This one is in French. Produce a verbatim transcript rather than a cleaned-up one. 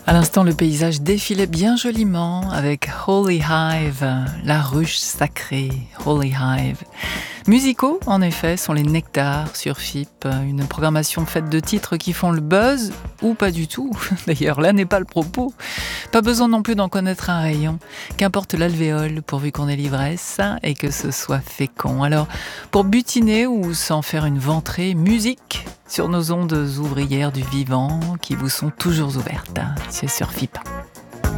À l'instant, le paysage défilait bien joliment avec Holy Hive, la ruche sacrée, Holy Hive. Musicaux, en effet, sont les Nectars sur F I P, une programmation faite de titres qui font le buzz, ou pas du tout. D'ailleurs, là n'est pas le propos. Pas besoin non plus d'en connaître un rayon. Qu'importe l'alvéole, pourvu qu'on ait l'ivresse et que ce soit fécond. Alors, pour butiner ou s'en faire une ventrée, musique sur nos ondes ouvrières du vivant qui vous sont toujours ouvertes. C'est sur F I P.